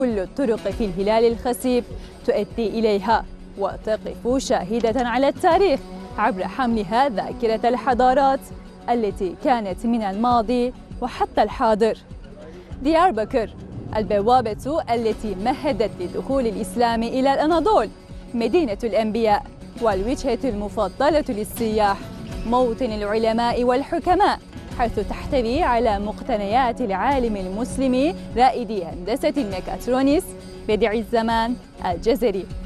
كل الطرق في الهلال الخسيف تؤدي إليها، وتقف شاهدة على التاريخ عبر حملها ذاكرة الحضارات التي كانت من الماضي وحتى الحاضر. دياربكر البوابة التي مهدت لدخول الإسلام إلى الأناضول، مدينة الأنبياء والوجهة المفضلة للسياح، موطن العلماء والحكماء، حيث تحتوي على مقتنيات العالم المسلم رائد هندسة الميكاترونيس بديع الزمان الجزري.